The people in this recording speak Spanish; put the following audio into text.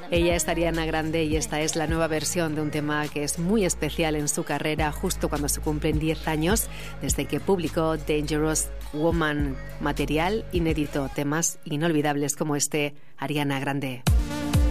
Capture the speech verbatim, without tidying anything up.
Ella es Ariana Grande y esta es la nueva versión de un tema que es muy especial en su carrera, justo cuando se cumplen diez años desde que publicó Dangerous Woman, material inédito, temas inolvidables como este, Ariana Grande.